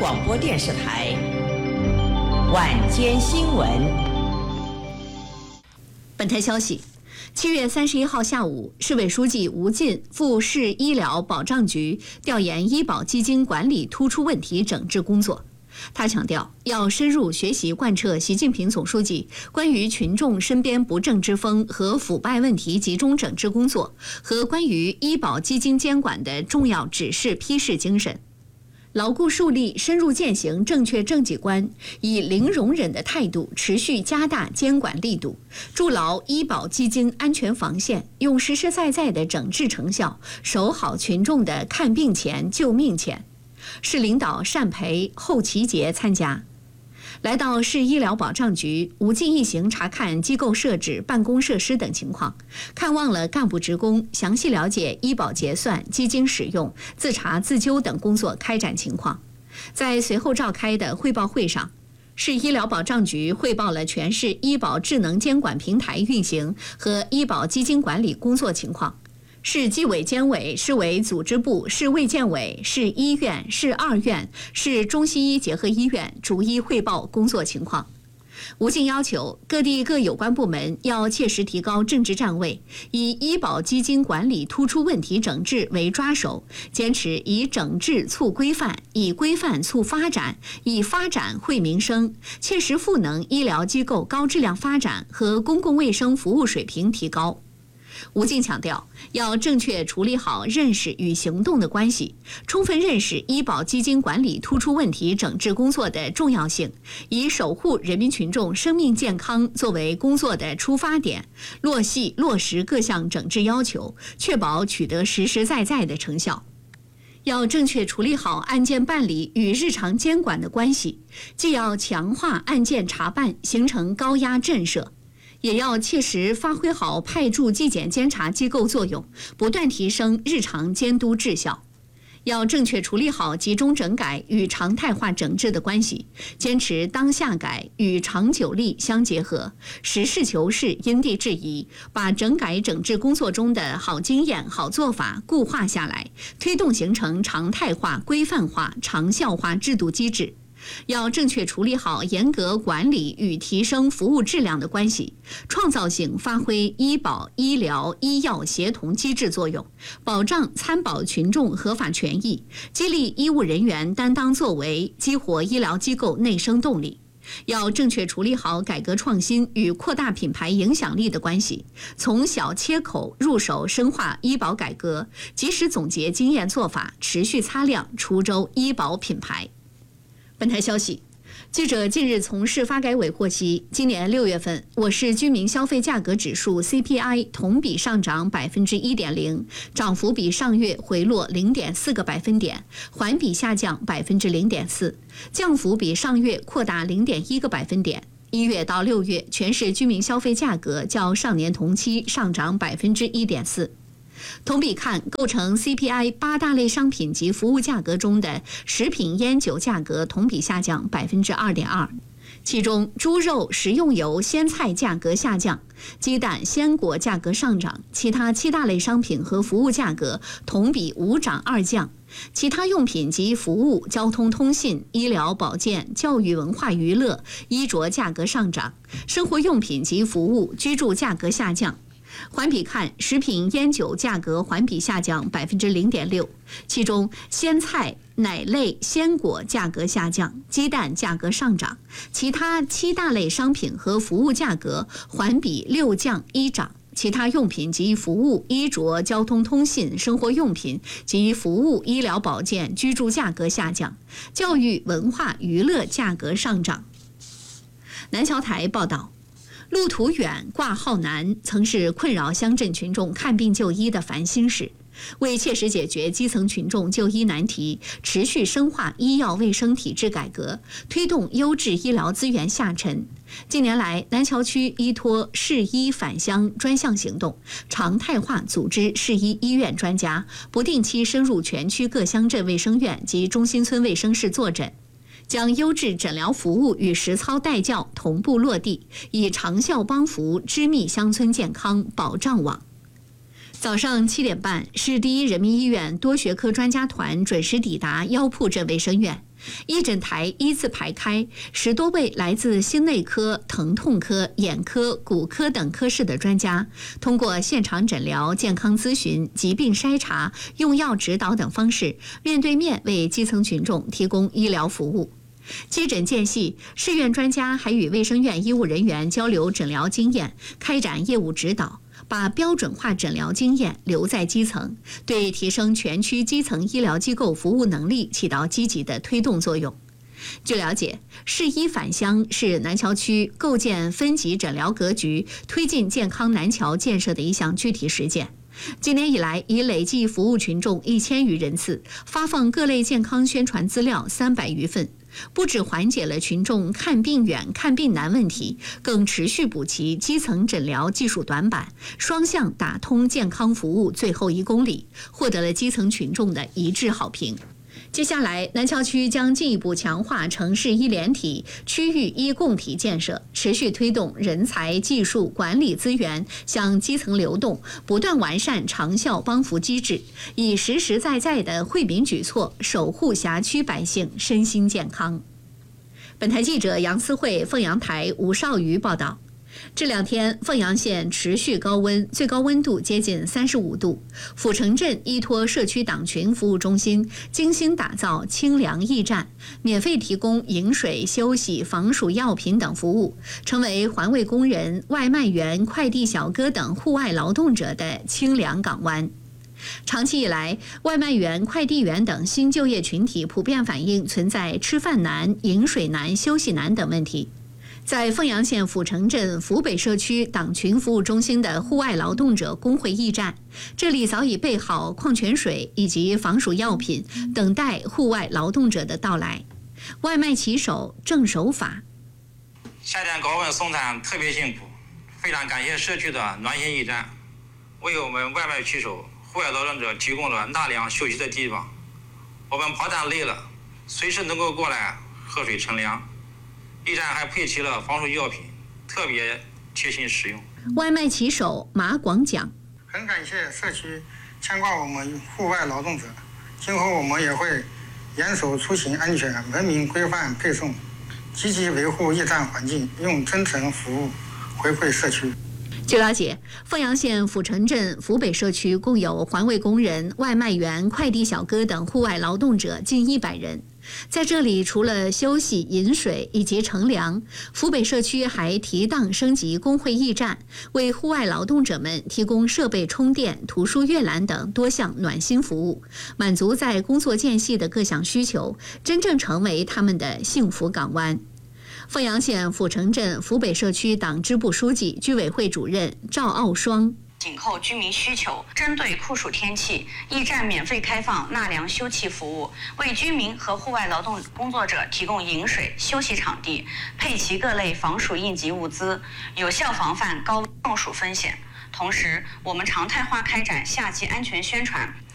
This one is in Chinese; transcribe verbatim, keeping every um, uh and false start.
广播电视台晚间新闻。 本台消息，七月三十一号下午，市委书记吴进赴市医疗保障局调研医保基金管理突出问题整治工作。他强调，要深入学习贯彻习近平总书记关于群众身边不正之风和腐败问题集中整治工作和关于医保基金监管的重要指示批示精神，牢固树立深入践行正确政绩观，以零容忍的态度持续加大监管力度，筑牢医保基金安全防线，用实实在在的整治成效守好群众的看病钱救命钱。市领导单培、后齐杰参加。来到市医疗保障局，吴进一行查看机构设置、办公设施等情况，看望了干部职工，详细了解医保结算、基金使用、自查自纠等工作开展情况。在随后召开的汇报会上，市医疗保障局汇报了全市医保智能监管平台运行和医保基金管理工作情况。市纪委监委、市委组织部、市卫健委、市医院、市二院、市中西医结合医院逐一汇报工作情况。吴进要求各地各有关部门要切实提高政治站位，以医保基金管理突出问题整治为抓手，坚持以整治促规范，以规范促发展，以发展惠民生，切实赋能医疗机构高质量发展和公共卫生服务水平提高。吴进强调，要正确处理好认识与行动的关系，充分认识医保基金管理突出问题整治工作的重要性，以守护人民群众生命健康作为工作的出发点，落细落实各项整治要求，确保取得实实在在的成效。要正确处理好案件办理与日常监管的关系，既要强化案件查办，形成高压震慑，也要切实发挥好派驻纪检监察机构作用，不断提升日常监督质效。要正确处理好集中整改与常态化整治的关系，坚持当下改与长久力相结合，实事求是、因地制宜，把整改整治工作中的好经验、好做法固化下来，推动形成常态化、规范化、长效化制度机制。要正确处理好严格管理与提升服务质量的关系，创造性发挥医保、医疗、医药协同机制作用，保障参保群众合法权益，激励医务人员担当作为，激活医疗机构内生动力。要正确处理好改革创新与扩大品牌影响力的关系，从小切口入手深化医保改革，及时总结经验做法，持续擦亮滁州医保品牌。本台消息，记者近日从市发改委获悉，今年六月份，我市居民消费价格指数 C P I 同比上涨百分之一点零，涨幅比上月回落零点四个百分点，环比下降百分之零点四，降幅比上月扩大零点一个百分点。一月到六月，全市居民消费价格较上年同期上涨百分之一点四。同比看，构成 C P I 八大类商品及服务价格中的食品烟酒价格同比下降百分之二点二，其中猪肉、食用油、鲜菜价格下降，鸡蛋、鲜果价格上涨，其他七大类商品和服务价格同比五涨二降。其他用品及服务、交通通信、医疗保健、教育文化娱乐、衣着价格上涨，生活用品及服务、居住价格下降。环比看，食品烟酒价格环比下降百分之零点六，其中鲜菜、奶类、鲜果价格下降，鸡蛋价格上涨，其他七大类商品和服务价格环比六降一涨。其他用品及服务、衣着、交通通信、生活用品及服务、医疗保健、居住价格下降，教育文化娱乐价格上涨。南桥台报道，路途远、挂号难，曾是困扰乡镇群众看病就医的烦心事。为切实解决基层群众就医难题，持续深化医药卫生体制改革，推动优质医疗资源下沉。近年来，南桥区依托市医返乡专项行动，常态化组织市医医院专家不定期深入全区各乡镇卫生院及中心村卫生室坐诊，将优质诊疗服务与实操带教同步落地，以长效帮扶织密乡村健康保障网。早上七点半，市第一人民医院多学科专家团准时抵达腰铺镇卫生院。 义诊台依次排开，十多位来自心内科、疼痛科、眼科、骨科等科室的专家，通过现场诊疗、健康咨询、疾病筛查、用药指导等方式，面对面为基层群众提供医疗服务。接诊间隙，市院专家还与卫生院医务人员交流诊疗经验，开展业务指导，把标准化诊疗经验留在基层，对提升全区基层医疗机构服务能力起到积极的推动作用。据了解，市医返乡是南桥区构建分级诊疗格局、推进健康南桥建设的一项具体实践。今年以来，已累计服务群众一千余人次，发放各类健康宣传资料三百余份，不只缓解了群众看病远、看病难问题，更持续补齐基层诊疗技术短板，双向打通健康服务最后一公里，获得了基层群众的一致好评。接下来，南桥区将进一步强化城市医联体、区域医共体建设，持续推动人才、技术、管理资源向基层流动，不断完善长效帮扶机制，以实实在在的惠民举措守护辖区百姓身心健康。本台记者杨思慧，凤阳台吴少瑜报道。这两天，凤阳县持续高温，最高温度接近三十五度。阜成镇依托社区党群服务中心，精心打造清凉驿站，免费提供饮水、休息、防暑药品等服务，成为环卫工人、外卖员、快递小哥等户外劳动者的清凉港湾。长期以来，外卖员、快递员等新就业群体普遍反映存在吃饭难、饮水难、休息难等问题。在凤阳县阜成镇阜北社区党群服务中心的户外劳动者工会驿站，这里早已备好矿泉水以及防暑药品，等待户外劳动者的到来。外卖骑手郑守法： 夏天高温送餐特别辛苦，非常感谢社区的暖心驿站，为我们外卖骑手、户外劳动者提供了纳凉休息的地方。我们跑单累了，随时能够过来喝水乘凉。驿站还配齐了防暑药品，特别贴心实用。 外卖骑手马广讲： 很感谢社区牵挂我们户外劳动者，今后我们也会严守出行安全、文明规范配送，积极维护驿站环境，用真诚服务回馈社区。 据了解，凤阳县阜成镇阜北社区共有环卫工人、外卖员、快递小哥等户外劳动者近一百人。在这里，除了休息、饮水以及乘凉，阜北社区还提档升级工会驿站，为户外劳动者们提供设备充电、图书阅览等多项暖心服务，满足在工作间隙的各项需求，真正成为他们的幸福港湾。凤阳县阜成镇阜北社区党支部书记、居委会主任赵傲双： 紧扣居民需求，针对酷暑天气，驿站免费开放纳凉休憩服务，为居民和户外劳动工作者提供饮水、休息场地，配齐各类防暑应急物资，有效防范高中暑风险。同时，我们常态化开展夏季安全宣传，